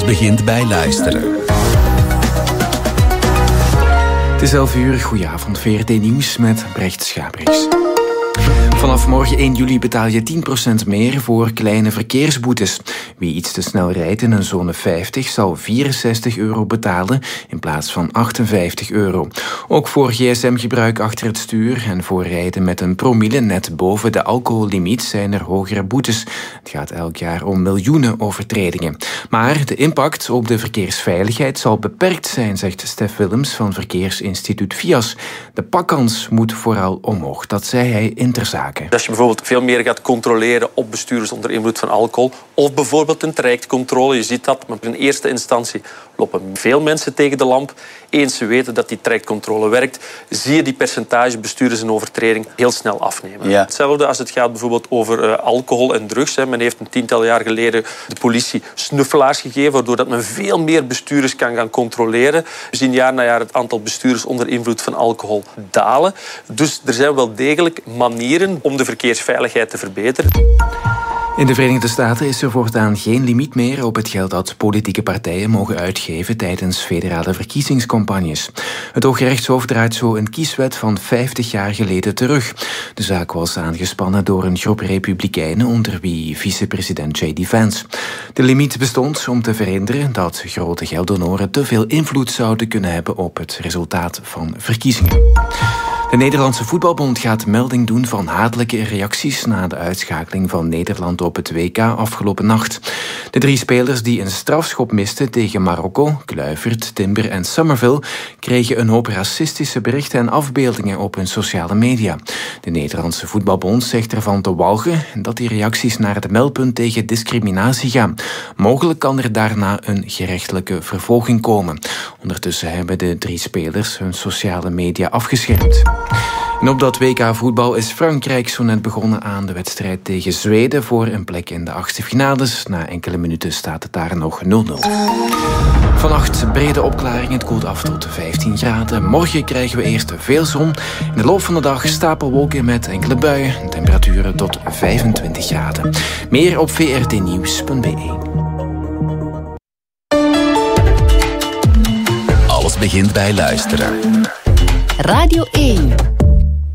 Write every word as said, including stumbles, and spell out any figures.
begint bij luisteren. Het is elf uur, goedenavond, V R T Nieuws met Brecht Schabriks. Vanaf morgen één juli betaal je tien procent meer voor kleine verkeersboetes. Wie iets te snel rijdt in een zone vijftig zal vierenzestig euro betalen in plaats van achtenvijftig euro. Ook voor gsm-gebruik achter het stuur en voor rijden met een promille net boven de alcohollimiet zijn er hogere boetes. Het gaat elk jaar om miljoenen overtredingen. Maar de impact op de verkeersveiligheid zal beperkt zijn, zegt Stef Willems van Verkeersinstituut V I A S. De pakkans moet vooral omhoog, dat zei hij in Ter Zake. Als je bijvoorbeeld veel meer gaat controleren op bestuurders onder invloed van alcohol, of bijvoorbeeld een trajectcontrole, je ziet dat, maar in eerste instantie lopen veel mensen tegen de lamp. Eens ze weten dat die trajectcontrole werkt, zie je die percentage bestuurders en overtreding heel snel afnemen. Ja. Hetzelfde als het gaat bijvoorbeeld over uh, alcohol en drugs. Hè. Men heeft een tiental jaar geleden de politie snuffelaars gegeven, waardoor dat men veel meer bestuurders kan gaan controleren. We zien jaar na jaar het aantal bestuurders onder invloed van alcohol dalen. Dus er zijn wel degelijk manieren om de verkeersveiligheid te verbeteren. In de Verenigde Staten is er voortaan geen limiet meer op het geld dat politieke partijen mogen uitgeven tijdens federale verkiezingscampagnes. Het Hooggerechtshof draait zo een kieswet van vijftig jaar geleden terug. De zaak was aangespannen door een groep republikeinen, onder wie vicepresident J D Vance. De limiet bestond om te verhinderen dat grote gelddonoren te veel invloed zouden kunnen hebben op het resultaat van verkiezingen. De Nederlandse Voetbalbond gaat melding doen van hatelijke reacties na de uitschakeling van Nederland op het W K afgelopen nacht. De drie spelers die een strafschop misten tegen Marokko, Kluivert, Timber en Summerville, kregen een hoop racistische berichten en afbeeldingen op hun sociale media. De Nederlandse Voetbalbond zegt ervan te walgen dat die reacties naar het meldpunt tegen discriminatie gaan. Mogelijk kan er daarna een gerechtelijke vervolging komen. Ondertussen hebben de drie spelers hun sociale media afgeschermd. En op dat W K voetbal is Frankrijk zo net begonnen aan de wedstrijd tegen Zweden voor een plek in de achtste finales. Na enkele minuten staat het daar nog nul nul. Vannacht brede opklaring, het koelt af tot vijftien graden. Morgen krijgen we eerst veel zon. In de loop van de dag stapelwolken met enkele buien. Temperaturen tot vijfentwintig graden. Meer op v r t nieuws punt b e. Alles begint bij luisteren. Radio één.